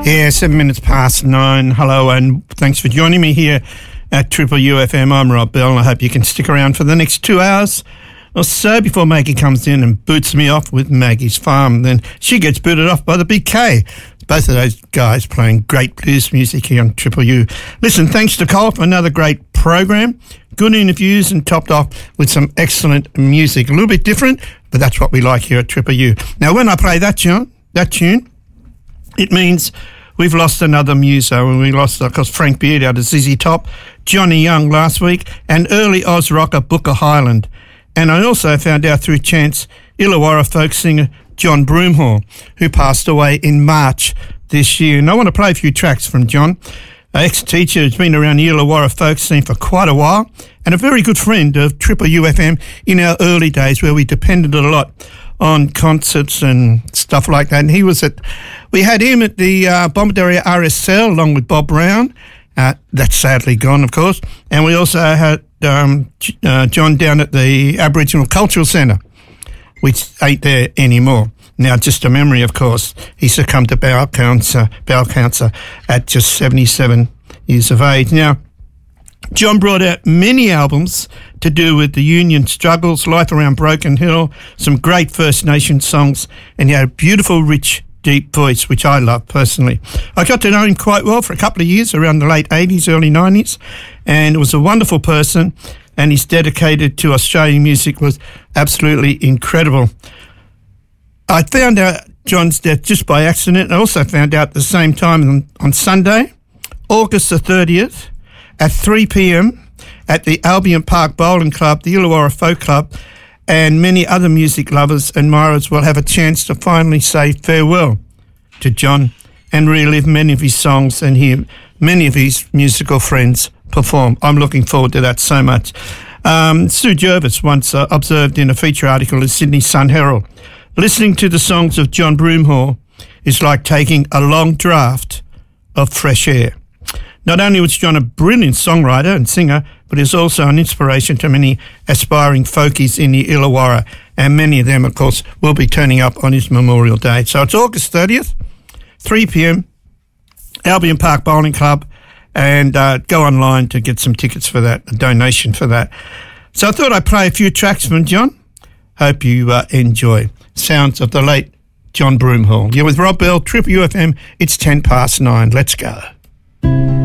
Yeah, 7 minutes past 9. Hello, and thanks for joining me here at Triple UFM. I'm Rob Bell, and I hope you can stick around for the next 2 hours or so before Maggie comes in and boots me off with Maggie's Farm. Then she gets booted off by the Big K. Both of those guys playing great blues music here on Triple U. Listen, thanks to Cole for another great program. Good interviews and topped off with some excellent music. A little bit different, but that's what we like here at Triple U. Now, when I play that tune, it means we've lost another muso, and we lost, of course, Frank Beard out of ZZ Top, Johnny Young last week, and early Oz rocker Booker Hyland. And I also found out through chance Illawarra folk singer John Broomhall, who passed away in March this year. And I want to play a few tracks from John, an ex-teacher who's been around the Illawarra folk scene for quite a while, and a very good friend of Triple UFM in our early days, where we depended a lot on concerts and stuff like that. And we had him at the Bomaderry RSL along with Bob Brown. That's sadly gone, of course. And we also had John down at the Aboriginal Cultural Centre, which ain't there anymore. Now, just a memory, of course. He succumbed to bowel cancer at just 77 years of age. Now, John brought out many albums to do with the union struggles, life around Broken Hill, some great First Nation songs, and he had a beautiful, rich, deep voice, which I love personally. I got to know him quite well for a couple of years, around the late 80s, early 90s, and was a wonderful person, and his dedicated to Australian music was absolutely incredible. I found out John's death just by accident. I also found out at the same time on Sunday, August the 30th, at 3 p.m, at the Albion Park Bowling Club, the Illawarra Folk Club, and many other music lovers and admirers will have a chance to finally say farewell to John and relive many of his songs and hear many of his musical friends perform. I'm looking forward to that so much. Sue Jervis once observed in a feature article in Sydney Sun Herald, listening to the songs of John Broomhall is like taking a long draught of fresh air. Not only was John a brilliant songwriter and singer, but he was also an inspiration to many aspiring folkies in the Illawarra, and many of them, of course, will be turning up on his Memorial Day. So it's August 30th, 3 p.m, Albion Park Bowling Club, and go online to get some tickets for that, a donation for that. So I thought I'd play a few tracks from John. Hope you enjoy. Sounds of the late John Broomhall. You're with Rob Bell, Triple UFM. It's 9:10. Let's go.